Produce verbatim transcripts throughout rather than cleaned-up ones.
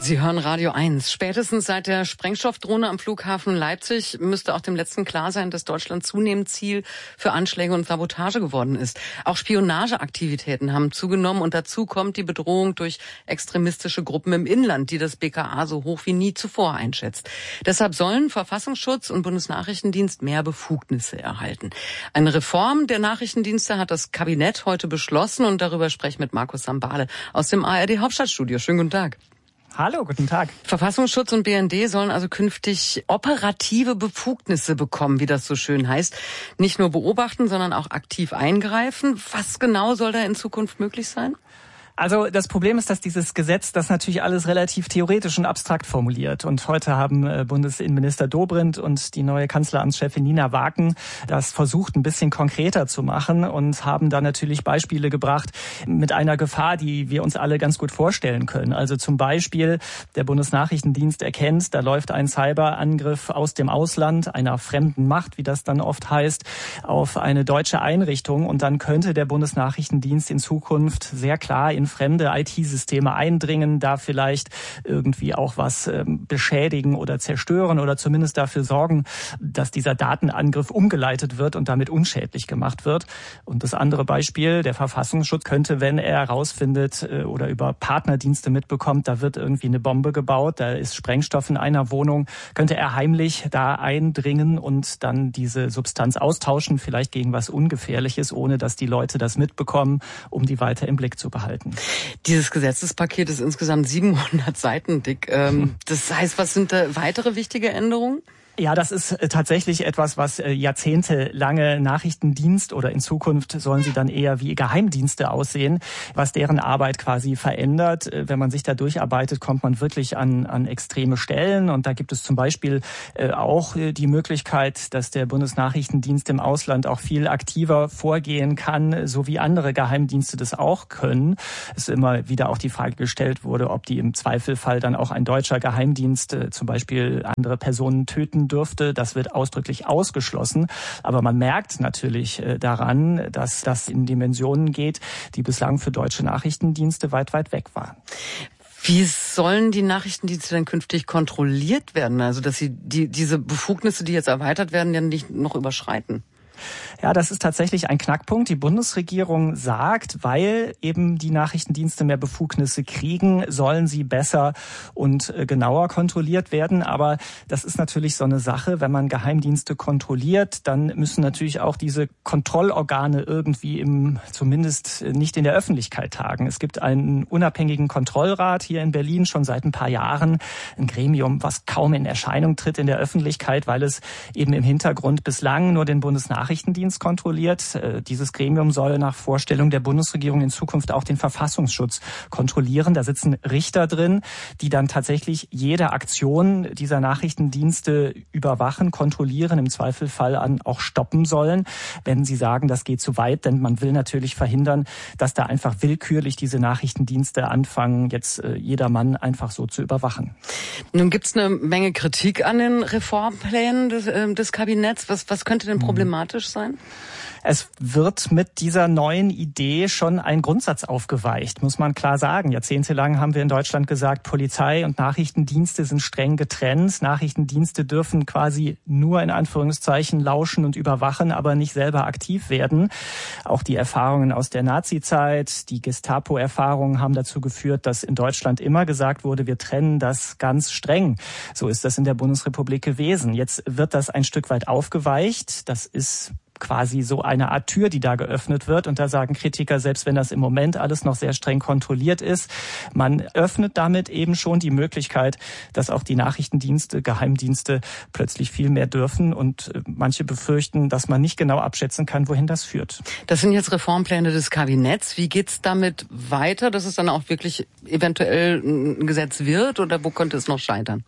Sie hören Radio eins. Spätestens seit der Sprengstoffdrohne am Flughafen Leipzig müsste auch dem Letzten klar sein, dass Deutschland zunehmend Ziel für Anschläge und Sabotage geworden ist. Auch Spionageaktivitäten haben zugenommen und dazu kommt die Bedrohung durch extremistische Gruppen im Inland, die das B K A so hoch wie nie zuvor einschätzt. Deshalb sollen Verfassungsschutz und Bundesnachrichtendienst mehr Befugnisse erhalten. Eine Reform der Nachrichtendienste hat das Kabinett heute beschlossen und darüber spreche ich mit Markus Sambale aus dem A R D Hauptstadtstudio. Schönen guten Tag. Hallo, guten Tag. Verfassungsschutz und B N D sollen also künftig operative Befugnisse bekommen, wie das so schön heißt. Nicht nur beobachten, sondern auch aktiv eingreifen. Was genau soll da in Zukunft möglich sein? Also das Problem ist, dass dieses Gesetz das natürlich alles relativ theoretisch und abstrakt formuliert. Und heute haben Bundesinnenminister Dobrindt und die neue Kanzleramtschefin Nina Waken das versucht, ein bisschen konkreter zu machen und haben da natürlich Beispiele gebracht mit einer Gefahr, die wir uns alle ganz gut vorstellen können. Also zum Beispiel, der Bundesnachrichtendienst erkennt, da läuft ein Cyberangriff aus dem Ausland, einer fremden Macht, wie das dann oft heißt, auf eine deutsche Einrichtung. Und dann könnte der Bundesnachrichtendienst in Zukunft sehr klar in fremde I T-Systeme eindringen, da vielleicht irgendwie auch was ähm, beschädigen oder zerstören oder zumindest dafür sorgen, dass dieser Datenangriff umgeleitet wird und damit unschädlich gemacht wird. Und das andere Beispiel, der Verfassungsschutz könnte, wenn er herausfindet äh, oder über Partnerdienste mitbekommt, da wird irgendwie eine Bombe gebaut, da ist Sprengstoff in einer Wohnung, könnte er heimlich da eindringen und dann diese Substanz austauschen, vielleicht gegen was Ungefährliches, ohne dass die Leute das mitbekommen, um die weiter im Blick zu behalten. Dieses Gesetzespaket ist insgesamt siebenhundert Seiten dick. Das heißt, was sind da weitere wichtige Änderungen? Ja, das ist tatsächlich etwas, was jahrzehntelange Nachrichtendienst oder in Zukunft sollen sie dann eher wie Geheimdienste aussehen, was deren Arbeit quasi verändert. Wenn man sich da durcharbeitet, kommt man wirklich an, an extreme Stellen. Und da gibt es zum Beispiel auch die Möglichkeit, dass der Bundesnachrichtendienst im Ausland auch viel aktiver vorgehen kann, so wie andere Geheimdienste das auch können. Es ist immer wieder auch die Frage gestellt wurde, ob die im Zweifelfall dann auch ein deutscher Geheimdienst zum Beispiel andere Personen töten dürfte. Das wird ausdrücklich ausgeschlossen. Aber man merkt natürlich daran, dass das in Dimensionen geht, die bislang für deutsche Nachrichtendienste weit, weit weg waren. Wie sollen die Nachrichtendienste denn künftig kontrolliert werden? Also, dass sie die, diese Befugnisse, die jetzt erweitert werden, ja nicht noch überschreiten? Ja, das ist tatsächlich ein Knackpunkt. Die Bundesregierung sagt, weil eben die Nachrichtendienste mehr Befugnisse kriegen, sollen sie besser und genauer kontrolliert werden. Aber das ist natürlich so eine Sache. Wenn man Geheimdienste kontrolliert, dann müssen natürlich auch diese Kontrollorgane irgendwie im, zumindest nicht in der Öffentlichkeit tagen. Es gibt einen unabhängigen Kontrollrat hier in Berlin schon seit ein paar Jahren. Ein Gremium, was kaum in Erscheinung tritt in der Öffentlichkeit, weil es eben im Hintergrund bislang nur den Bundesnachrichtendienst kontrolliert. Dieses Gremium soll nach Vorstellung der Bundesregierung in Zukunft auch den Verfassungsschutz kontrollieren. Da sitzen Richter drin, die dann tatsächlich jede Aktion dieser Nachrichtendienste überwachen, kontrollieren, im Zweifelfall an auch stoppen sollen, wenn sie sagen, das geht zu weit. Denn man will natürlich verhindern, dass da einfach willkürlich diese Nachrichtendienste anfangen, jetzt jedermann einfach so zu überwachen. Nun gibt es eine Menge Kritik an den Reformplänen des, äh, des Kabinetts. Was, was könnte denn problematisch sein? Es wird mit dieser neuen Idee schon ein Grundsatz aufgeweicht, muss man klar sagen. Jahrzehntelang haben wir in Deutschland gesagt, Polizei und Nachrichtendienste sind streng getrennt. Nachrichtendienste dürfen quasi nur in Anführungszeichen lauschen und überwachen, aber nicht selber aktiv werden. Auch die Erfahrungen aus der Nazizeit, die Gestapo-Erfahrungen haben dazu geführt, dass in Deutschland immer gesagt wurde, wir trennen das ganz streng. So ist das in der Bundesrepublik gewesen. Jetzt wird das ein Stück weit aufgeweicht. Das ist quasi so eine Art Tür, die da geöffnet wird. Und da sagen Kritiker, selbst wenn das im Moment alles noch sehr streng kontrolliert ist, man öffnet damit eben schon die Möglichkeit, dass auch die Nachrichtendienste, Geheimdienste plötzlich viel mehr dürfen. Und manche befürchten, dass man nicht genau abschätzen kann, wohin das führt. Das sind jetzt Reformpläne des Kabinetts. Wie geht's damit weiter, dass es dann auch wirklich eventuell ein Gesetz wird? Oder wo könnte es noch scheitern?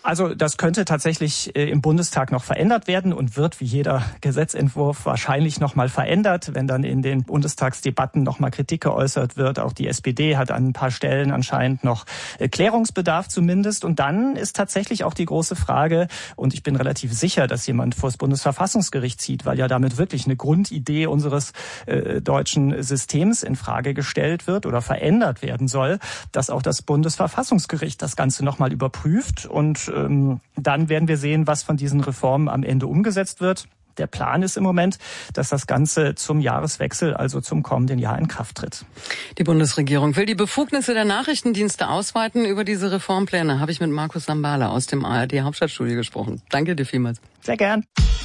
Also das könnte tatsächlich im Bundestag noch verändert werden und wird wie jeder Gesetzentwurf wahrscheinlich noch mal verändert, wenn dann in den Bundestagsdebatten noch mal Kritik geäußert wird. Auch die S P D hat an ein paar Stellen anscheinend noch Klärungsbedarf zumindest. Und dann ist tatsächlich auch die große Frage, und ich bin relativ sicher, dass jemand vor das Bundesverfassungsgericht zieht, weil ja damit wirklich eine Grundidee unseres äh, deutschen Systems in Frage gestellt wird oder verändert werden soll, dass auch das Bundesverfassungsgericht das Ganze noch mal überprüft. Und ähm, dann werden wir sehen, was von diesen Reformen am Ende umgesetzt wird. Der Plan ist im Moment, dass das Ganze zum Jahreswechsel, also zum kommenden Jahr, in Kraft tritt. Die Bundesregierung will die Befugnisse der Nachrichtendienste ausweiten. Über diese Reformpläne habe ich mit Markus Sambala aus dem A R D Hauptstadtstudio gesprochen. Danke dir vielmals. Sehr gern.